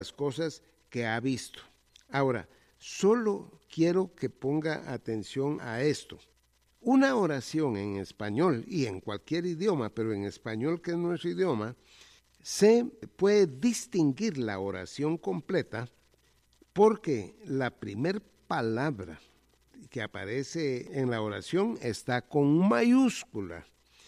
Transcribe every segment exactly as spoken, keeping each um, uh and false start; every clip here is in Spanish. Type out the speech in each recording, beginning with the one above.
las cosas que ha visto. Ahora, solo quiero que ponga atención a esto. Una oración en español y en cualquier idioma, pero en español, que es nuestro idioma, se puede distinguir la oración completa porque la primer palabra que aparece en la oración está con mayúscula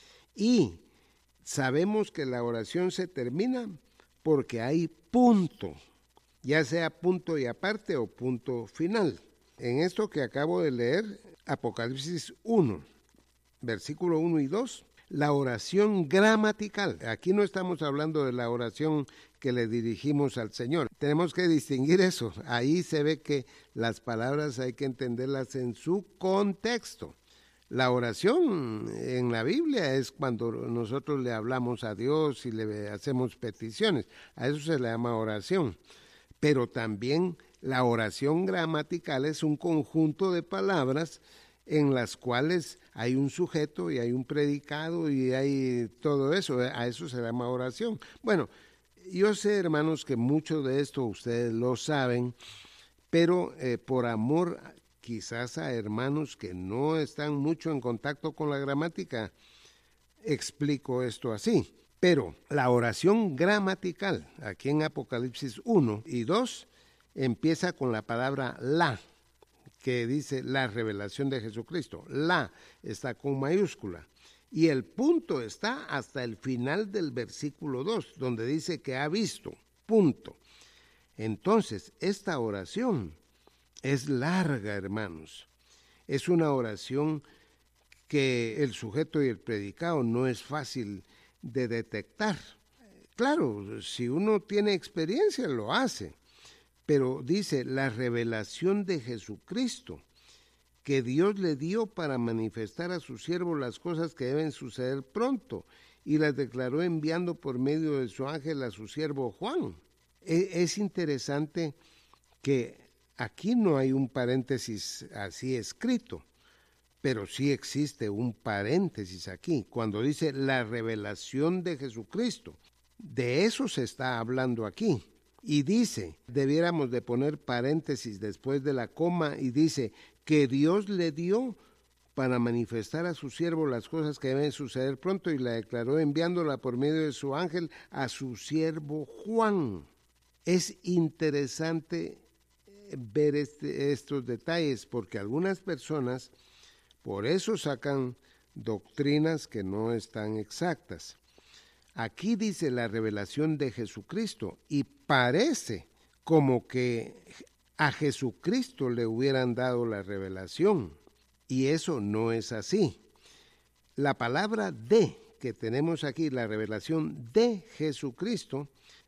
y sabemos que la oración se termina porque hay punto, ya sea punto y aparte o punto final. En esto que acabo de leer, Apocalipsis uno, versículo uno y dos, la oración gramatical. Aquí no estamos hablando de la oración que le dirigimos al Señor. Tenemos que distinguir eso. Ahí se ve que las palabras hay que entenderlas en su contexto. La oración en la Biblia es cuando nosotros le hablamos a Dios y le hacemos peticiones. A eso se le llama oración. Pero también la oración gramatical es un conjunto de palabras en las cuales hay un sujeto y hay un predicado y hay todo eso. A eso se llama oración. Bueno, yo sé, hermanos, que mucho de esto ustedes lo saben, pero eh, por amor quizás a hermanos que no están mucho en contacto con la gramática, explico esto así. Pero la oración gramatical, aquí en Apocalipsis uno y dos, empieza con la palabra la, que dice la revelación de Jesucristo. La está con mayúscula. Y el punto está hasta el final del versículo dos, donde dice que ha visto, punto. Entonces, esta oración es larga, hermanos. Es una oración que el sujeto y el predicado no es fácil de detectar. Claro, si uno tiene experiencia, lo hace. Pero dice, la revelación de Jesucristo, que Dios le dio para manifestar a su siervo las cosas que deben suceder pronto, y las declaró enviando por medio de su ángel a su siervo Juan. Es interesante que aquí no hay un paréntesis así escrito, pero sí existe un paréntesis aquí, cuando dice la revelación de Jesucristo. De eso se está hablando aquí. Y dice, debiéramos de poner paréntesis después de la coma, y dice que Dios le dio para manifestar a su siervo las cosas que deben suceder pronto, y la declaró enviándola por medio de su ángel a su siervo Juan. Es interesante ver este, estos detalles, porque algunas personas por eso sacan doctrinas que no están exactas. Aquí dice la revelación de Jesucristo y parece como que a Jesucristo le hubieran dado la revelación, y eso no es así. La palabra de que tenemos aquí, la revelación de Jesucristo,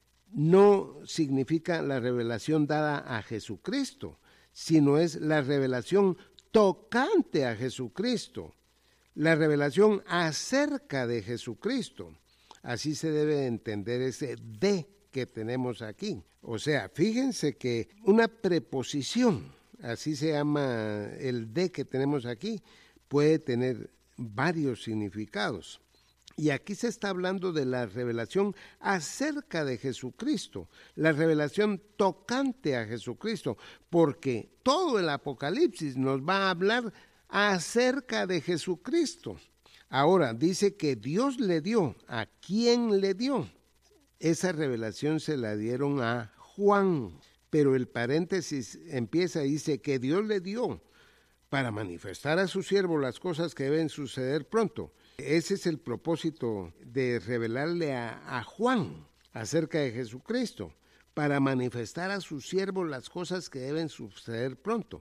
no significa la revelación dada a Jesucristo, sino es la revelación tocante a Jesucristo, la revelación acerca de Jesucristo. Así se debe entender ese de que tenemos aquí. O sea, fíjense que una preposición, así se llama el de que tenemos aquí, puede tener varios significados. Y aquí se está hablando de la revelación acerca de Jesucristo, la revelación tocante a Jesucristo, porque todo el Apocalipsis nos va a hablar acerca de Jesucristo. Ahora, dice que Dios le dio. ¿A quién le dio? Esa revelación se la dieron a Juan, pero el paréntesis empieza y dice que Dios le dio para manifestar a su siervo las cosas que deben suceder pronto. Ese es el propósito de revelarle a, a Juan acerca de Jesucristo, para manifestar a su siervo las cosas que deben suceder pronto.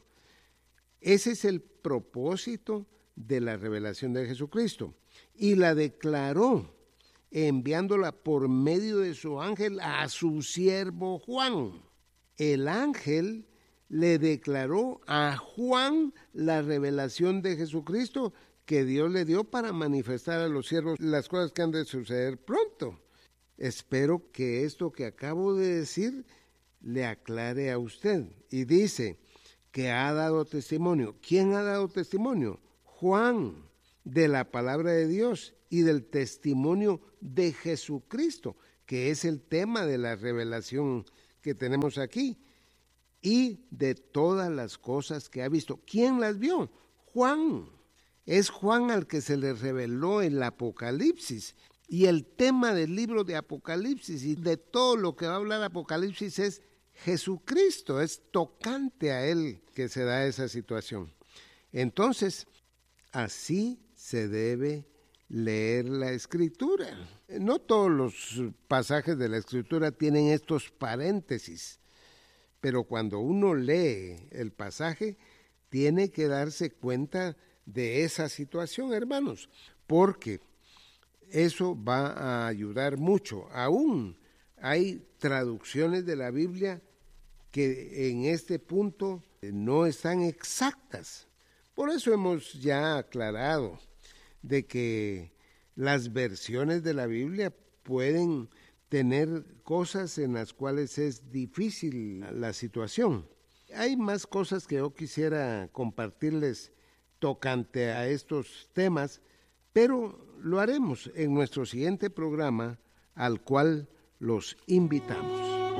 Ese es el propósito de la revelación de Jesucristo, y la declaró enviándola por medio de su ángel a su siervo Juan. El ángel le declaró a Juan la revelación de Jesucristo que Dios le dio para manifestar a los siervos las cosas que han de suceder pronto. Espero que esto que acabo de decir le aclare a usted. Y dice que ha dado testimonio. ¿Quién ha dado testimonio? Juan, de la palabra de Dios y del testimonio de Jesucristo, que es el tema de la revelación que tenemos aquí y de todas las cosas que ha visto. ¿Quién las vio? Juan. Es Juan al que se le reveló el Apocalipsis. Y el tema del libro de Apocalipsis y de todo lo que va a hablar Apocalipsis es Jesucristo, es tocante a él que se da esa situación. Entonces, así se debe leer la Escritura. No todos los pasajes de la Escritura tienen estos paréntesis, pero cuando uno lee el pasaje, tiene que darse cuenta de esa situación, hermanos, porque eso va a ayudar mucho. Aún hay traducciones de la Biblia que en este punto no están exactas. Por eso hemos ya aclarado de que las versiones de la Biblia pueden tener cosas en las cuales es difícil la situación. Hay más cosas que yo quisiera compartirles tocante a estos temas, pero lo haremos en nuestro siguiente programa, al cual los invitamos.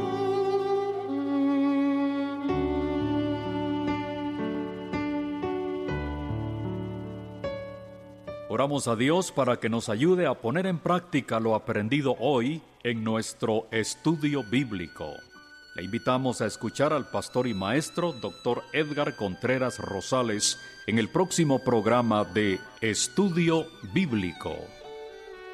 Oramos a Dios para que nos ayude a poner en práctica lo aprendido hoy en nuestro estudio bíblico. Le invitamos a escuchar al pastor y maestro doctor Edgar Contreras Rosales en el próximo programa de Estudio Bíblico.